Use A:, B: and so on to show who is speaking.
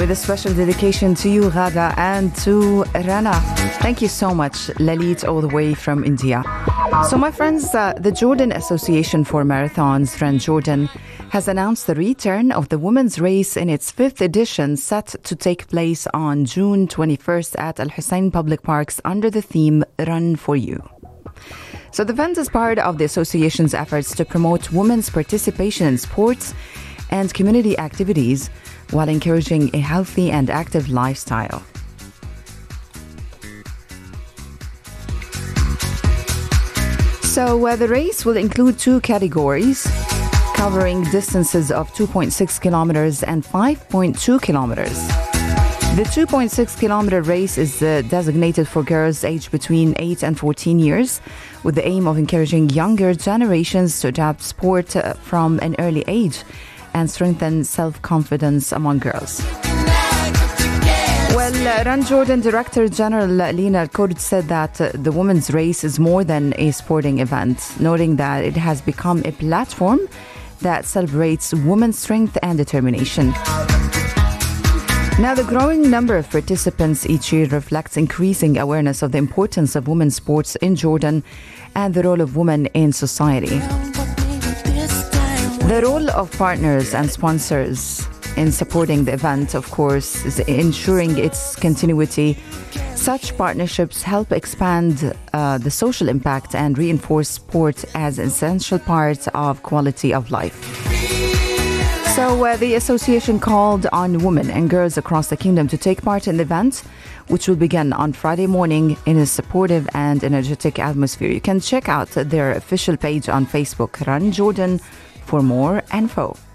A: with a special dedication to you, Ghada, and to Rana. Thank you so much, Lalit, all the way from India. So, my friends, the Jordan Association for Marathons, Run Jordan, has announced the return of the women's race in its 5th edition, set to take place on June 21st at Al Hussein Public Parks under the theme Run for You. So the event is part of the association's efforts to promote women's participation in sports and community activities while encouraging a healthy and active lifestyle. So the race will include 2 categories, covering distances of 2.6 kilometers and 5.2 kilometers. The 2.6 kilometer race is designated for girls aged between 8 and 14 years, with the aim of encouraging younger generations to adopt sport from an early age and strengthen self-confidence among girls. Well, Run Jordan Director General Lina Al-Kurd said that the women's race is more than a sporting event, noting that it has become a platform that celebrates women's strength and determination. Now, the growing number of participants each year reflects increasing awareness of the importance of women's sports in Jordan and the role of women in society. The role of partners and sponsors in supporting the event, of course, is ensuring its continuity. Such partnerships help expand the social impact and reinforce sport as an essential part of quality of life. So the association called on women and girls across the kingdom to take part in the event, which will begin on Friday morning in a supportive and energetic atmosphere. You can check out their official page on Facebook, Run Jordan, for more info.